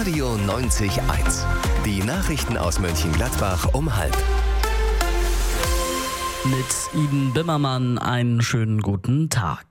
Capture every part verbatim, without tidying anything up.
Radio neunzig Komma eins. Die Nachrichten aus Mönchengladbach um halb. Mit Iden Bimmermann einen schönen guten Tag.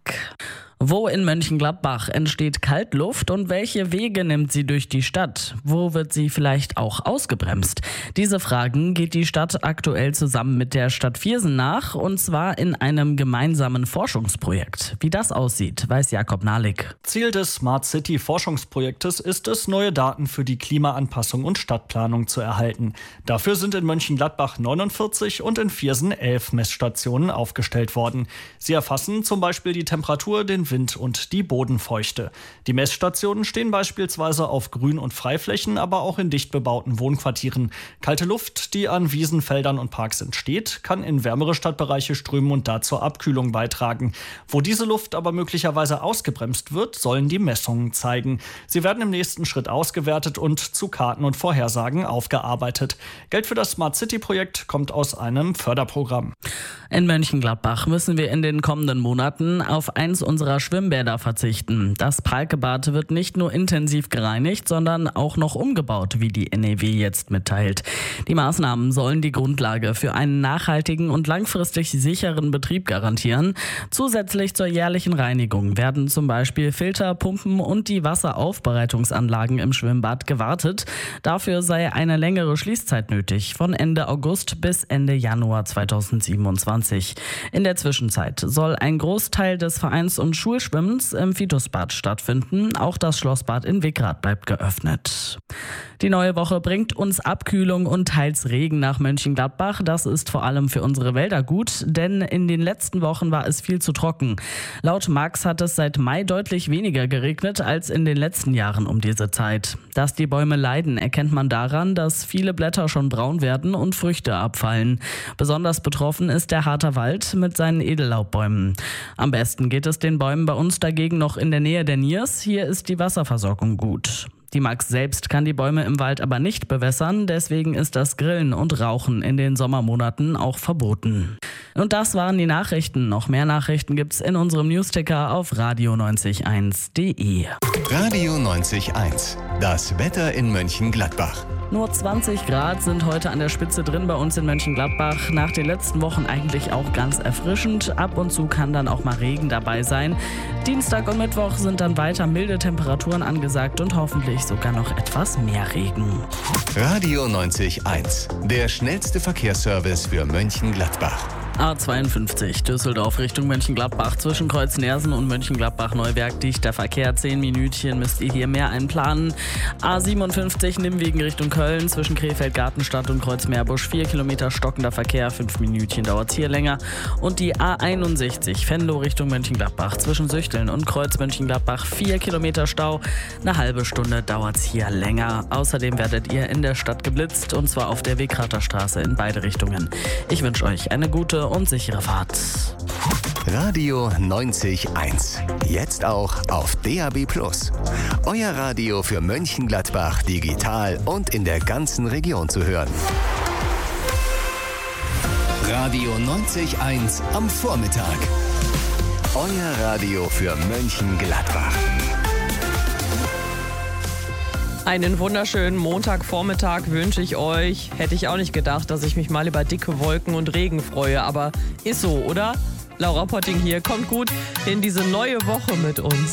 Wo in Mönchengladbach entsteht Kaltluft und welche Wege nimmt sie durch die Stadt? Wo wird sie vielleicht auch ausgebremst? Diese Fragen geht die Stadt aktuell zusammen mit der Stadt Viersen nach, und zwar in einem gemeinsamen Forschungsprojekt. Wie das aussieht, weiß Jakob Nahlik. Ziel des Smart City Forschungsprojektes ist es, neue Daten für die Klimaanpassung und Stadtplanung zu erhalten. Dafür sind in Mönchengladbach neunundvierzig und in Viersen elf Messstationen aufgestellt worden. Sie erfassen zum Beispiel die Temperatur, den Wind und die Bodenfeuchte. Die Messstationen stehen beispielsweise auf Grün- und Freiflächen, aber auch in dicht bebauten Wohnquartieren. Kalte Luft, die an Wiesen, Feldern und Parks entsteht, kann in wärmere Stadtbereiche strömen und da zur Abkühlung beitragen. Wo diese Luft aber möglicherweise ausgebremst wird, sollen die Messungen zeigen. Sie werden im nächsten Schritt ausgewertet und zu Karten und Vorhersagen aufgearbeitet. Geld für das Smart City-Projekt kommt aus einem Förderprogramm. In Mönchengladbach müssen wir in den kommenden Monaten auf eins unserer Schwimmbäder verzichten. Das Palkebad wird nicht nur intensiv gereinigt, sondern auch noch umgebaut, wie die N E W jetzt mitteilt. Die Maßnahmen sollen die Grundlage für einen nachhaltigen und langfristig sicheren Betrieb garantieren. Zusätzlich zur jährlichen Reinigung werden zum Beispiel Filter, Pumpen und die Wasseraufbereitungsanlagen im Schwimmbad gewartet. Dafür sei eine längere Schließzeit nötig, von Ende August bis Ende Januar zweitausendsiebenundzwanzig. In der Zwischenzeit soll ein Großteil des Vereins- und Schulschwimmens im Vitusbad stattfinden. Auch das Schlossbad in Wickrath bleibt geöffnet. Die neue Woche bringt uns Abkühlung und teils Regen nach Mönchengladbach. Das ist vor allem für unsere Wälder gut, denn in den letzten Wochen war es viel zu trocken. Laut Max hat es seit Mai deutlich weniger geregnet als in den letzten Jahren um diese Zeit. Dass die Bäume leiden, erkennt man daran, dass viele Blätter schon braun werden und Früchte abfallen. Besonders betroffen ist der Harter Wald mit seinen Edellaubbäumen. Am besten geht es den Bäumen bei uns dagegen noch in der Nähe der Niers. Hier ist die Wasserversorgung gut. Die Max selbst kann die Bäume im Wald aber nicht bewässern, deswegen ist das Grillen und Rauchen in den Sommermonaten auch verboten. Und das waren die Nachrichten. Noch mehr Nachrichten gibt's in unserem Newsticker auf radio neunzig eins punkt de. Radio neunzig Komma eins. Das Wetter in Mönchengladbach. Nur zwanzig Grad sind heute an der Spitze drin bei uns in Mönchengladbach. Nach den letzten Wochen eigentlich auch ganz erfrischend. Ab und zu kann dann auch mal Regen dabei sein. Dienstag und Mittwoch sind dann weiter milde Temperaturen angesagt und hoffentlich sogar noch etwas mehr Regen. Radio neunzig Komma eins. Der schnellste Verkehrsservice für Mönchengladbach. A zweiundfünfzig Düsseldorf Richtung Mönchengladbach zwischen Kreuz-Nersen und Mönchengladbach-Neuwerk dichter Verkehr. Zehn Minütchen müsst ihr hier mehr einplanen. A siebenundfünfzig Nimwegen Richtung Köln zwischen Krefeld-Gartenstadt und Kreuz-Meerbusch. Vier Kilometer stockender Verkehr. Fünf Minütchen dauert es hier länger. Und die A einundsechzig Venlo Richtung Mönchengladbach zwischen Süchteln und Kreuz-Mönchengladbach. Vier Kilometer Stau. Eine halbe Stunde dauert es hier länger. Außerdem werdet ihr in der Stadt geblitzt, und zwar auf der Wegrather Straße in beide Richtungen. Ich wünsche euch eine gute und sichere Fahrt. Radio neunzig Komma eins. Jetzt auch auf D A B plus. Euer Radio für Mönchengladbach digital und in der ganzen Region zu hören. Radio neunzig Komma eins am Vormittag. Euer Radio für Mönchengladbach. Einen wunderschönen Montagvormittag wünsche ich euch. Hätte ich auch nicht gedacht, dass ich mich mal über dicke Wolken und Regen freue, aber ist so, oder? Laura Potting hier, kommt gut in diese neue Woche mit uns.